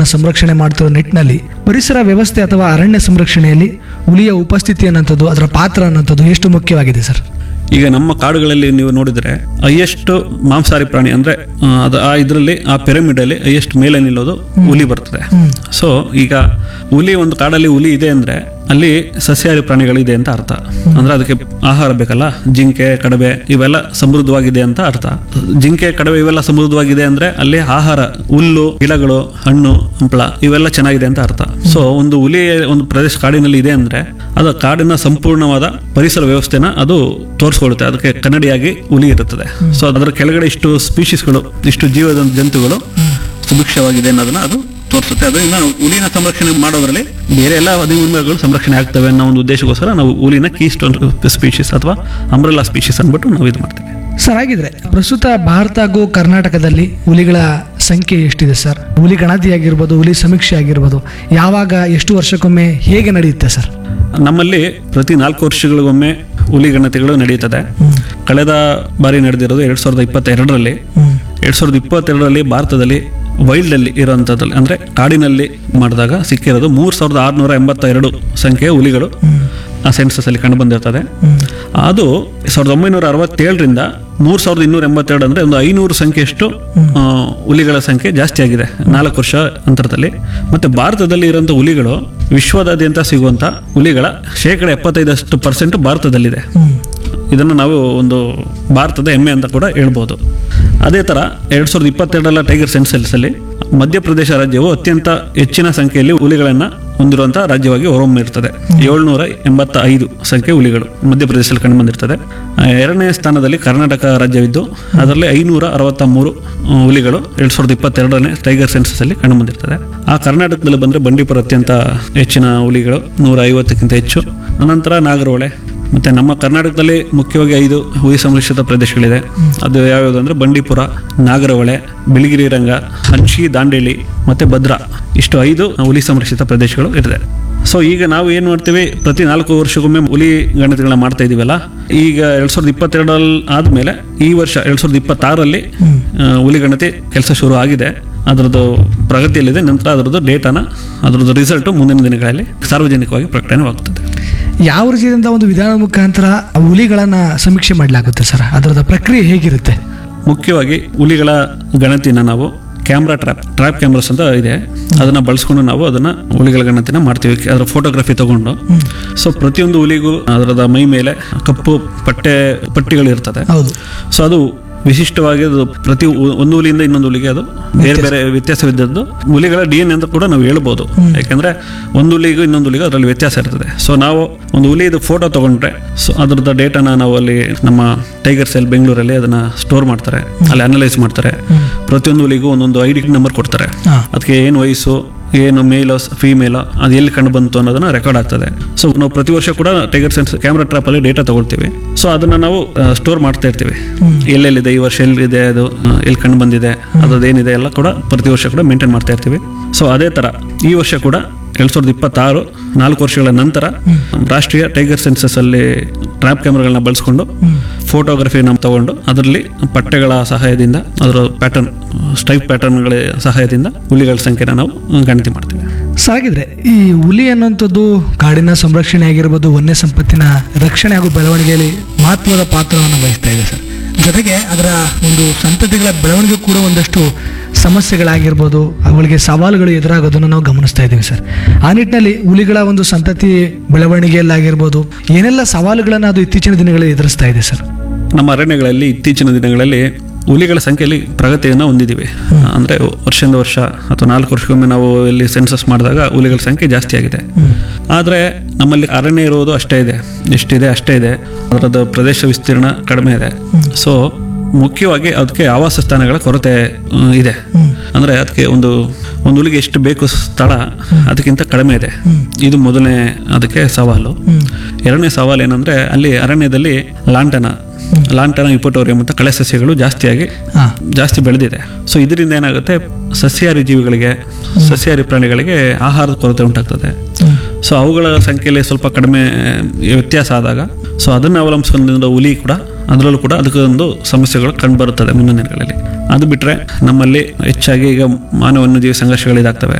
ಹುಲಿಗಳನ್ನು ಸಂರಕ್ಷಣೆ ಮಾಡ್ತಿರೋ ನಿಟ್ಟಿನಲ್ಲಿ ಪರಿಸರ ವ್ಯವಸ್ಥೆ ಅಥವಾ ಅರಣ್ಯ ಸಂರಕ್ಷಣೆಯಲ್ಲಿ ಹುಲಿಯ ಉಪಸ್ಥಿತಿ ಅನ್ನೋಂಥದ್ದು, ಅದರ ಪಾತ್ರ ಅನ್ನೋಂಥದ್ದು ಎಷ್ಟು ಮುಖ್ಯವಾಗಿದೆ ಸರ್? ಈಗ ನಮ್ಮ ಕಾಡುಗಳಲ್ಲಿ ನೀವು ನೋಡಿದ್ರೆ ಹೈಯೆಸ್ಟ್ ಮಾಂಸಾಹಾರಿ ಪ್ರಾಣಿ ಅಂದ್ರೆ ಇದರಲ್ಲಿ ಆ ಪಿರಮಿಡ್ ಅಲ್ಲಿ ಹೈಯೆಸ್ಟ್ ಮೇಲೆ ನಿಲ್ಲೋದು ಹುಲಿ ಬರ್ತದೆ. ಸೊ ಈಗ ಹುಲಿ ಒಂದು ಕಾಡಲ್ಲಿ ಹುಲಿ ಇದೆ ಅಂದ್ರೆ ಅಲ್ಲಿ ಸಸ್ಯಾಹಾರಿ ಪ್ರಾಣಿಗಳಿದೆ ಅಂತ ಅರ್ಥ. ಅಂದ್ರೆ ಅದಕ್ಕೆ ಆಹಾರ ಬೇಕಲ್ಲ, ಜಿಂಕೆ ಕಡವೆ ಇವೆಲ್ಲ ಸಮೃದ್ಧವಾಗಿದೆ ಅಂತ ಅರ್ಥ. ಜಿಂಕೆ ಕಡವೆ ಇವೆಲ್ಲ ಸಮೃದ್ಧವಾಗಿದೆ ಅಂದ್ರೆ ಅಲ್ಲಿ ಆಹಾರ, ಹುಲ್ಲು, ಗಿಡಗಳು, ಹಣ್ಣು ಹಂಪಳ ಇವೆಲ್ಲ ಚೆನ್ನಾಗಿದೆ ಅಂತ ಅರ್ಥ. ಸೊ ಒಂದು ಹುಲಿ ಒಂದು ಪ್ರದೇಶ ಕಾಡಿನಲ್ಲಿ ಇದೆ ಅಂದ್ರೆ ಅದು ಕಾಡಿನ ಸಂಪೂರ್ಣವಾದ ಪರಿಸರ ವ್ಯವಸ್ಥೆನ ಅದು ತೋರಿಸ್ಕೊಳ್ಳುತ್ತೆ. ಅದಕ್ಕೆ ಕನ್ನಡಿಯಾಗಿ ಹುಲಿ ಇರುತ್ತದೆ. ಸೊ ಅದರ ಕೆಳಗಡೆ ಇಷ್ಟು ಸ್ಪೀಶೀಸ್ಗಳು, ಇಷ್ಟು ಜೀವದ ಜಂತುಗಳು ಸುಭಿಕ್ಷವಾಗಿದೆ ಅನ್ನೋದನ್ನ ಅದು ತೋರಿಸುತ್ತೆ. ಅದರಿಂದ ಹುಲಿನ ಸಂರಕ್ಷಣೆ ಮಾಡೋದ್ರಲ್ಲಿ ಬೇರೆ ಎಲ್ಲ ವನ್ಯಜೀವಿಗಳು ಸಂರಕ್ಷಣೆ ಆಗ್ತವೆ ಅನ್ನೋ ಒಂದು ಉದ್ದೇಶಕ್ಕೋಸ್ಕರ ನಾವು ಹುಲಿನ ಕೀಸ್ಟೋನ್ ಸ್ಪೀಶೀಸ್ ಅಥವಾ ಅಂಬ್ರೆಲಾ ಸ್ಪೀಶೀಸ್ ಅಂದ್ಬಿಟ್ಟು ನಾವು ಇದು ಮಾಡ್ತೀವಿ. ಸರ್, ಹಾಗಿದ್ರೆ ಪ್ರಸ್ತುತ ಭಾರತ ಹಾಗೂ ಕರ್ನಾಟಕದಲ್ಲಿ ಹುಲಿಗಳ ಸಂಖ್ಯೆ ಎಷ್ಟಿದೆ ಸರ್? ಹುಲಿ ಗಣತಿ ಆಗಿರ್ಬೋದು, ಹುಲಿ ಸಮೀಕ್ಷೆ ಆಗಿರ್ಬೋದು, ಯಾವಾಗ, ಎಷ್ಟು ವರ್ಷಕ್ಕೊಮ್ಮೆ, ಹೇಗೆ ನಡೆಯುತ್ತೆ ಸರ್? ನಮ್ಮಲ್ಲಿ ಪ್ರತಿ 4 ವರ್ಷಗಳಿಗೊಮ್ಮೆ ಹುಲಿ ಗಣತಿಗಳು ನಡೆಯುತ್ತದೆ. ಕಳೆದ ಬಾರಿ ನಡೆದಿರೋದು 2022ರಲ್ಲಿ. 2022ರಲ್ಲಿ ಭಾರತದಲ್ಲಿ ವೈಲ್ಡ್ ಅಲ್ಲಿ ಇರುವಂತದ್ರಲ್ಲಿ ಅಂದ್ರೆ ಕಾಡಿನಲ್ಲಿ ಮಾಡಿದಾಗ ಸಿಕ್ಕಿರೋದು 3682 ಸಂಖ್ಯೆಯ ಹುಲಿಗಳು ಆ ಸೆನ್ಸಸ್ ಅಲ್ಲಿ ಕಂಡು ಬಂದಿರ್ತದೆ. ಅದು 1967ರಿಂದ 3282 ಅಂದ್ರೆ ಒಂದು 500 ಸಂಖ್ಯೆಯಷ್ಟು ಹುಲಿಗಳ ಸಂಖ್ಯೆ ಜಾಸ್ತಿ ಆಗಿದೆ 4 ವರ್ಷ ಅಂತರದಲ್ಲಿ. ಮತ್ತೆ ಭಾರತದಲ್ಲಿ ಇರುವಂತಹ ಹುಲಿಗಳು ವಿಶ್ವದಾದ್ಯಂತ ಸಿಗುವಂತ ಹುಲಿಗಳ 75% ಭಾರತದಲ್ಲಿದೆ. ಇದನ್ನು ನಾವು ಒಂದು ಭಾರತದ ಹೆಮ್ಮೆ ಅಂತ ಕೂಡ ಹೇಳ್ಬೋದು. ಅದೇ ತರ 2022ರ ಟೈಗರ್ ಸೆನ್ಸಸ್ ಅಲ್ಲಿ ಮಧ್ಯಪ್ರದೇಶ ರಾಜ್ಯವು ಅತ್ಯಂತ ಹೆಚ್ಚಿನ ಸಂಖ್ಯೆಯಲ್ಲಿ ಹುಲಿಗಳನ್ನ ಹೊಂದಿರುವಂತಹ ರಾಜ್ಯವಾಗಿ ಹೊರಹೊಮ್ಮಿರ್ತದೆ. 785 ಸಂಖ್ಯೆ ಹುಲಿಗಳು ಮಧ್ಯಪ್ರದೇಶದಲ್ಲಿ ಕಂಡು ಬಂದಿರ್ತದೆ. 2ನೇ ಸ್ಥಾನದಲ್ಲಿ ಕರ್ನಾಟಕ ರಾಜ್ಯವಿದ್ದು ಅದರಲ್ಲಿ 563 ಹುಲಿಗಳು 2022ನೇ ಟೈಗರ್ ಸೆನ್ಸಸ್ ಅಲ್ಲಿ ಕಂಡು ಬಂದಿರ್ತದೆ. ಆ ಕರ್ನಾಟಕದಲ್ಲಿ ಬಂದ್ರೆ ಬಂಡೀಪುರ ಅತ್ಯಂತ ಹೆಚ್ಚಿನ ಹುಲಿಗಳು 150ಕ್ಕಿಂತ ಹೆಚ್ಚು. ಅನಂತರ ನಾಗರಹೊಳೆ. ಮತ್ತೆ ನಮ್ಮ ಕರ್ನಾಟಕದಲ್ಲಿ ಮುಖ್ಯವಾಗಿ 5 ಹುಲಿ ಸಂರಕ್ಷಿತ ಪ್ರದೇಶಗಳಿದೆ. ಅದು ಯಾವ್ಯಾವುದು ಅಂದ್ರೆ ಬಂಡೀಪುರ, ನಾಗರಹೊಳೆ, ಬಿಳಿಗಿರಿ ರಂಗ, ಹಂಚಿ, ದಾಂಡೇಲಿ ಮತ್ತೆ ಭದ್ರಾ. ಇಷ್ಟು 5 ಹುಲಿ ಸಂರಕ್ಷಿತ ಪ್ರದೇಶಗಳು ಇದೆ. ಸೊ ಈಗ ನಾವು ಏನ್ ಮಾಡ್ತೀವಿ, ಪ್ರತಿ 4 ವರ್ಷಕ್ಕೊಮ್ಮೆ ಹುಲಿ ಗಣತಿಗಳನ್ನ ಮಾಡ್ತಾ ಇದೀವಲ್ಲ. ಈಗ 2022 ಆದ್ಮೇಲೆ ಈ ವರ್ಷ 2026ರಲ್ಲಿ ಹುಲಿ ಗಣತಿ ಕೆಲಸ ಶುರು ಆಗಿದೆ. ಅದರದ್ದು ಪ್ರಗತಿಯಲ್ಲಿದೆ. ನಂತರ ಅದರದ್ದು ಡೇಟಾನ, ಅದರದ್ದು ರಿಸಲ್ಟ್ ಮುಂದಿನ ದಿನಗಳಲ್ಲಿ ಸಾರ್ವಜನಿಕವಾಗಿ ಪ್ರಕಟಣೆವಾಗುತ್ತದೆ. ಯಾವ ರೀತಿಯಿಂದ ಒಂದು ವಿಧಾನದ ಮುಖಾಂತರ ಹುಲಿಗಳನ್ನ ಸಮೀಕ್ಷೆ ಮಾಡಲಾಗುತ್ತೆ ಸರ್? ಅದರದ ಪ್ರಕ್ರಿಯೆ ಹೇಗಿರುತ್ತೆ? ಮುಖ್ಯವಾಗಿ ಹುಲಿಗಳ ಗಣತಿನ ನಾವು ಟ್ರ್ಯಾಪ್ ಕ್ಯಾಮ್ರಾಸ್ ಅಂತ ಇದೆ, ಅದನ್ನ ಬಳಸ್ಕೊಂಡು ನಾವು ಅದನ್ನ ಹುಲಿಗಳ ಗಣತಿನ ಮಾಡ್ತೀವಿ. ಅದರ ಫೋಟೋಗ್ರಫಿ ತಗೊಂಡು. ಸೊ ಪ್ರತಿಯೊಂದು ಹುಲಿಗೂ ಅದರದ ಮೈ ಮೇಲೆ ಕಪ್ಪು ಪಟ್ಟಿಗಳು ಇರ್ತದೆ. ಸೊ ಅದು ವಿಶಿಷ್ಟವಾಗಿ ಅದು ಪ್ರತಿ ಒಂದು ಹುಲಿಯಿಂದ ಇನ್ನೊಂದು ಹುಲಿಗೆ ಅದು ಬೇರೆ ಬೇರೆ ವ್ಯತ್ಯಾಸವಿದ್ದದ್ದು ಹುಲಿಗಳ DNA ಅಂತ ಕೂಡ ನಾವು ಹೇಳ್ಬೋದು. ಯಾಕಂದ್ರೆ ಒಂದು ಹುಲಿಗೂ ಇನ್ನೊಂದು ಹುಲಿಗೂ ಅದರಲ್ಲಿ ವ್ಯತ್ಯಾಸ ಇರ್ತದೆ. ಸೊ ನಾವು ಒಂದು ಹುಲಿದು ಫೋಟೋ ತಗೊಂಡ್ರೆ ಸೊ ಅದರದ ಡೇಟಾನ ನಾವು ಅಲ್ಲಿ ನಮ್ಮ ಟೈಗರ್ ಸೆಲ್ ಬೆಂಗಳೂರಲ್ಲಿ ಅದನ್ನ ಸ್ಟೋರ್ ಮಾಡ್ತಾರೆ, ಅಲ್ಲಿ ಅನಲೈಸ್ ಮಾಡ್ತಾರೆ. ಪ್ರತಿಯೊಂದು ಹುಲಿಗೂ ಒಂದೊಂದು ID ನಂಬರ್ ಕೊಡ್ತಾರೆ. ಅದಕ್ಕೆ ಏನು ವಯಸ್ಸು, ಏನು ಮೇಲೋ ಫೀಮೇಲೋ, ಅದು ಎಲ್ಲಿ ಕಂಡು ಬಂತು ಅನ್ನೋದನ್ನ ರೆಕಾರ್ಡ್ ಆಗ್ತದೆ. ಸೊ ನಾವು ಪ್ರತಿ ವರ್ಷ ಕೂಡ ಟೈಗರ್ ಸೆನ್ಸ್ ಕ್ಯಾಮ್ರಾ ಟ್ರಾಪ್ ಅಲ್ಲಿ ಡೇಟಾ ತಗೊಳ್ತೀವಿ. ಸೊ ಅದನ್ನ ನಾವು ಸ್ಟೋರ್ ಮಾಡ್ತಾ ಇರ್ತೀವಿ. ಎಲ್ಲೆಲ್ಲಿದೆ, ಈ ವರ್ಷ ಎಲ್ಲಿದೆ, ಅದು ಎಲ್ಲಿ ಕಂಡು ಬಂದಿದೆ, ಅದೇನಿದೆ ಎಲ್ಲ ಕೂಡ ಪ್ರತಿ ವರ್ಷ ಕೂಡ ಮೇಂಟೈನ್ ಮಾಡ್ತಾ ಇರ್ತೀವಿ. ಸೊ ಅದೇ ತರ ಈ ವರ್ಷ ಕೂಡ 2026 4 ವರ್ಷಗಳ ನಂತರ ರಾಷ್ಟ್ರೀಯ ಟೈಗರ್ ಸೆನ್ಸಸ್ ಅಲ್ಲಿ ಟ್ರ್ಯಾಪ್ ಕ್ಯಾಮ್ರಾಗಳನ್ನ ಬಳಸ್ಕೊಂಡು ಫೋಟೋಗ್ರಫಿ ನಾವು ತಗೊಂಡು ಅದರಲ್ಲಿ ಪಟ್ಟೆಗಳ ಸಹಾಯದಿಂದ, ಅದರ ಪ್ಯಾಟರ್ನ್, ಸ್ಟ್ರೈಪ್ ಪ್ಯಾಟರ್ನ್ಗಳ ಸಹಾಯದಿಂದ ಹುಲಿಗಳ ಸಂಖ್ಯೆನ ನಾವು ಗಣತಿ ಮಾಡ್ತೀವಿ. ಸಾಗಿದ್ರೆ ಈ ಹುಲಿ ಅನ್ನುವಂಥದ್ದು ಕಾಡಿನ ಸಂರಕ್ಷಣೆ ಆಗಿರ್ಬೋದು, ವನ್ಯ ಸಂಪತ್ತಿನ ರಕ್ಷಣೆ ಹಾಗೂ ಬೆಳವಣಿಗೆಯಲ್ಲಿ ಮಹತ್ವದ ಪಾತ್ರವನ್ನು ವಹಿಸ್ತಾ ಇದೆ ಸರ್. ಜೊತೆಗೆ ಅದರ ಒಂದು ಸಂತತಿಗಳ ಬೆಳವಣಿಗೆ ಕೂಡ ಒಂದಷ್ಟು ಸಮಸ್ಯೆಗಳಾಗಿರ್ಬೋದು, ಅವುಗಳಿಗೆ ಸವಾಲುಗಳು ಎದುರಾಗೋದನ್ನು ನಾವು ಗಮನಿಸ್ತಾ ಇದ್ದೀವಿ ಸರ್. ಆ ನಿಟ್ಟಿನಲ್ಲಿ ಹುಲಿಗಳ ಒಂದು ಸಂತತಿ ಬೆಳವಣಿಗೆಯಲ್ಲಾಗಿರ್ಬೋದು ಏನೆಲ್ಲ ಸವಾಲುಗಳನ್ನು ಅದು ಇತ್ತೀಚಿನ ದಿನಗಳಲ್ಲಿ ಎದುರಿಸ್ತಾ ಇದೆ ಸರ್? ನಮ್ಮ ಅರಣ್ಯಗಳಲ್ಲಿ ಇತ್ತೀಚಿನ ದಿನಗಳಲ್ಲಿ ಹುಲಿಗಳ ಸಂಖ್ಯೆಯಲ್ಲಿ ಪ್ರಗತಿಯನ್ನು ಹೊಂದಿದ್ದೀವಿ. ಅಂದ್ರೆ ವರ್ಷದಿಂದ ವರ್ಷ ಅಥವಾ 4 ವರ್ಷಕ್ಕೊಮ್ಮೆ ನಾವು ಇಲ್ಲಿ ಸೆನ್ಸಸ್ ಮಾಡಿದಾಗ ಹುಲಿಗಳ ಸಂಖ್ಯೆ ಜಾಸ್ತಿ ಆಗಿದೆ. ಆದರೆ ನಮ್ಮಲ್ಲಿ ಅರಣ್ಯ ಇರುವುದು ಅಷ್ಟೇ ಇದೆ, ಎಷ್ಟಿದೆ ಅಷ್ಟೇ ಇದೆ. ಅದರದ ಪ್ರದೇಶ ವಿಸ್ತೀರ್ಣ ಕಡಿಮೆ ಇದೆ. ಸೊ ಮುಖ್ಯವಾಗಿ ಅದಕ್ಕೆ ಆವಾಸ ಸ್ಥಾನಗಳ ಕೊರತೆ ಇದೆ. ಅಂದ್ರೆ ಅದಕ್ಕೆ ಒಂದು ಹುಲಿಗೆ ಎಷ್ಟು ಬೇಕು ಸ್ಥಳ ಅದಕ್ಕಿಂತ ಕಡಿಮೆ ಇದೆ. ಇದು ಮೊದಲನೇ ಅದಕ್ಕೆ ಸವಾಲು. 2ನೇ ಸವಾಲು ಏನಂದ್ರೆ ಅಲ್ಲಿ ಅರಣ್ಯದಲ್ಲಿ ಲಾಂಟನ ಇಪೋಟೋರಿಯಂ ಅಂತ ಕಳೆ ಸಸ್ಯಗಳು ಜಾಸ್ತಿ ಬೆಳೆದಿದೆ. ಸೊ ಇದರಿಂದ ಏನಾಗುತ್ತೆ, ಸಸ್ಯಾಹಾರಿ ಜೀವಿಗಳಿಗೆ, ಸಸ್ಯಾಹಾರಿ ಪ್ರಾಣಿಗಳಿಗೆ ಆಹಾರದ ಕೊರತೆ ಉಂಟಾಗ್ತದೆ. ಸೊ ಅವುಗಳ ಸಂಖ್ಯೆಯಲ್ಲಿ ಸ್ವಲ್ಪ ಕಡಿಮೆ ವ್ಯತ್ಯಾಸ ಆದಾಗ ಸೊ ಅದನ್ನು ಅವಲಂಬಿಸಿಕೊಂಡು ಹುಲಿ ಕೂಡ ಅದರಲ್ಲೂ ಕೂಡ ಅದಕ್ಕೊಂದು ಸಮಸ್ಯೆಗಳು ಕಂಡು ಬರುತ್ತದೆ ಮುಂದಿನ ದಿನಗಳಲ್ಲಿ. ಅದು ಬಿಟ್ಟರೆ ನಮ್ಮಲ್ಲಿ ಹೆಚ್ಚಾಗಿ ಈಗ ಮಾನವ ವನ್ಯಜೀವಿ ಸಂಘರ್ಷಗಳಿದಾಗ್ತವೆ.